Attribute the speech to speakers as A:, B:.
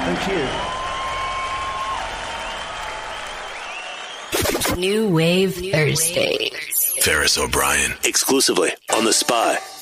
A: New Wave Thursday.
B: Ferris O'Brien, exclusively on The Spy.